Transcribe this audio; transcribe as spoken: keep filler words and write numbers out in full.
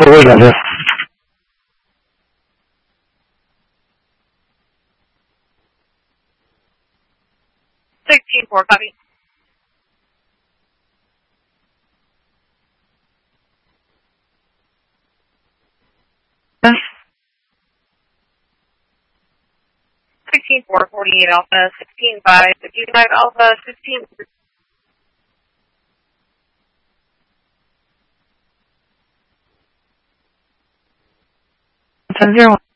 for the week, gotcha. sixteen four, copy. sixteen four, forty-eight Alpha, sixteen five, fifty-five Alpha, sixteen ten zero.